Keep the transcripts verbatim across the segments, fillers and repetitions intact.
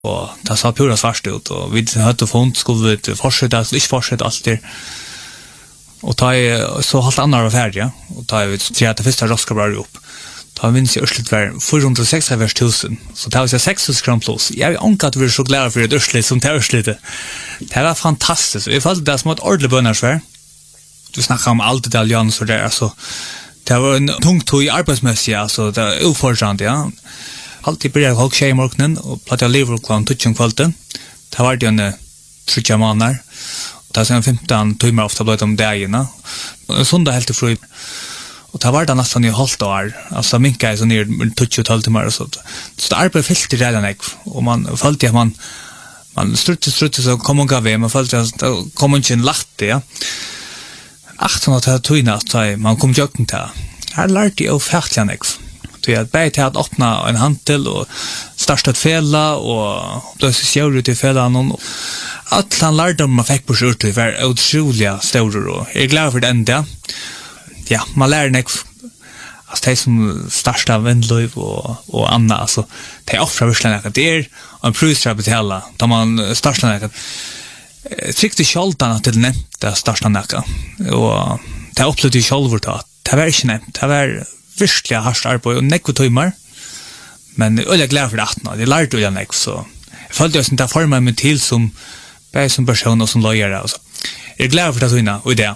och det sa pura svart ut och vi hade fått skulle vi fortsätta alltså inte fortsätta allt det och ta så halt andra var färdiga och ta vi tre att det första roska bra upp ta vinst i örsligt var fyrahundrasex tusen så det var så sex tusen kronor plus jag antar att vi är så glada för det örsligt som det örsligt det var fantastiskt vi följde det som ett ordentligt bönnarsvär du snackar om allt det allians och där alltså det var en tung tog i arbetsmässigt alltså det var oförstående ja alltid började jag tjej i morgonen och plattade liv och klant tutsen kvälten. Det var det en tretton månader. Det var sen femton timmar ofta blivit om dagarna. Söndag helt fri. Och det var det nästan i halvt år. Alltså minka är så ner tutsen timmar och sånt. Så det arbetet fyllt redan jag. Och man följde att man man strutte strutte så kom man gav man följde att det kom inte en latt ja. åttahundra timmar att man kom jocken till. Här lärde jag färdigt jag. Så jag började till att öppna en handel och starta ett fälla och då så ser ut i fällan och att han lärde man fick på skjort det var otroliga stora och jag är glad för det ända. Ja, man lär nek alltså det som starta vendlöv och och Anna alltså det är offra verkligen att det är en pris att betala då man startar nek tryckte skjoltan till nämnda starta nek och det upplevde jag själv att det var inte nämnt det var virkelig hardt arbeid og nekko timmar men jeg er glad for det attna det lærte jeg nekko så jeg følte jeg ikke formet meg til som bare som person og som løyere altså. Jeg er glad for det tøyna og det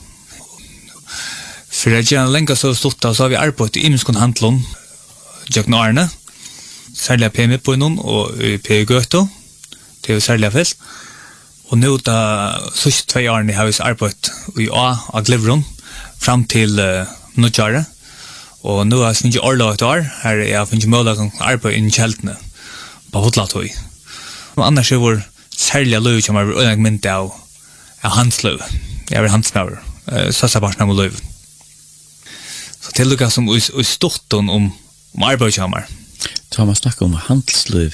for jeg gjerne lenge så stått så har vi arbeidet i imenskon handlån Jøkken Arne særlig P M på noen og P Gøto det er særlig fest og nå da siste tve årene har vi arbeidet i A av Glivron fram til uh, Nodjare og nå har jeg finnet orla et år her er jeg finnet mulig å arbeide inn i kjeltene på Hotlatøy og annars er vår særlige løy som er øyne mynte av hans løy jeg er hans løy søsa barsen av løy så til lukka som i storten om, om arbeid kommer da man snakker om handelsløy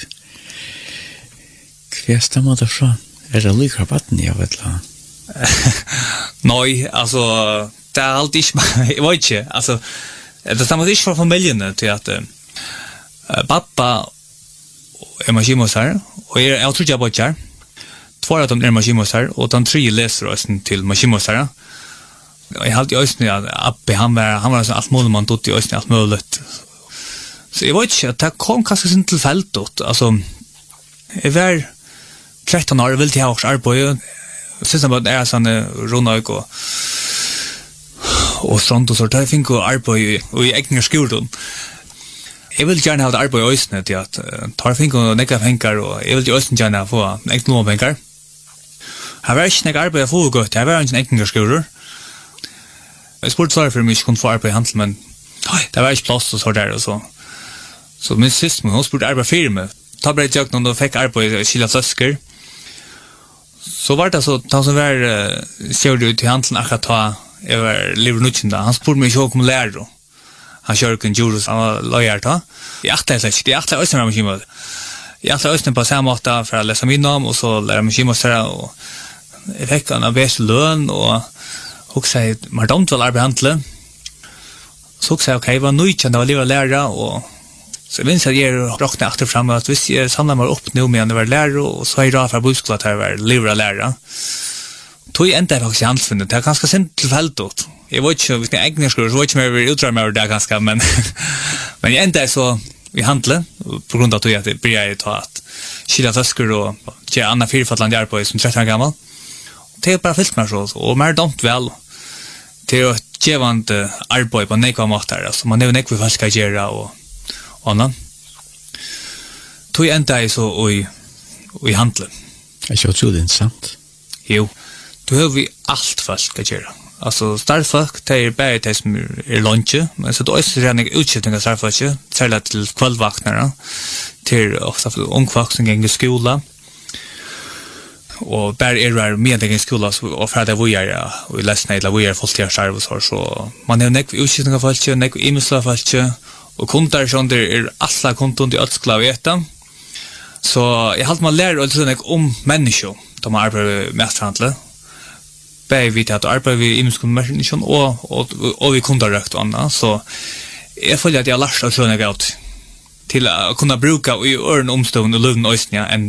hva stemmer det fra? Er det lyk rabatten jeg vet la? Nei, altså det er alltid ikke jeg vet ikke, altså det stemmer ikke fra familiene til at uh, pappa er maskinmåser og jeg, jeg tror ikke jeg bare ikke två av dem er maskinmåser og de tre leser også til maskinmåser og jeg halte i øyne at Abbe han var, han var alt mulig man tog i øyne alt mulig så jeg vet ikke at det kom kanskje sin tilfeldt altså jeg var tretton år vil til jeg også arbeid synes jeg bare er sånn Ronøyk og og strand og så tar jeg fink og arbeid og i egner skolen jeg vil gjerne ha et arbeid i øyne til at tar fink og nekka penger og jeg vil øyne gjerne få egner noen penger her var ikke nekka arbeid jeg få godt her var ikke egner skolen jeg spurte svaret for om jeg ikke kunne få arbeid i handel men det var ikke plass og så der og så så min syster hun spurte arbeid fire med ta bare tjøk noen og fikk arbeid i kila søsker så var det så ta som var ser du ut i handelen akkurat ta jeg var livet nødkjent da han spurte meg ikke om lærer han kjører ikke en jurus han var løyer ta jeg akter jeg ikke jeg akter jeg også med maskimål jeg akter også på samme måte for å lese min om og så lære maskimål og jeg fikk en best løn og også jeg var dumt vel arbeid handelen så også jeg ok jeg var nødkjent av livet lærer og så jeg minns at jeg råkne akter frem at hvis jeg samlet meg opp nå med han var lærer og så er jeg rad for buskla at jeg var livet lærer tog jeg enda faktisk i handelsfunnet det er ganske sint tilfeldt jeg var ikke, hvis jeg egner skulle så var ikke mer utdrar meg over det ganske men, men jeg enda så i handelen på grunn av at jeg bryr ta at kila tøsker og ikke Anna Fyrfatland jeg er på som tretten år gammel det er bare fyllt meg så og mer dumt vel det er et gjevende arbeid på nekva måter altså man er jo nekva folk skal gjøre og annan. Tog enda i så og i, og i handelen. Er ikke utrolig interessant? Jo, du har vi alt folk å gjøre. Altså, startfolk, det er bare det som er lunsje, men så det er også redan utskiftning av startfolk, særlig til kveldvaknere, til ofte ungfolk som ganger skola, og bare er det med deg i skola, og for at det er ja, og i lesene, eller vi er fulltidsarbeid, så man har nekve utskiftning av folk, nekve imensla folk, og kunder som det er alle kunder i øtskla av etta. Så jeg halte man lærer også om mennesker, da man arbeider med etterhandlet. Bare vi til at arbeider vi i mennesker og, og, og vi kunder røkt og annet. Så jeg føler at jeg har lært å trønne godt. till att kunna bruka i öron omstående och lugn ösnja än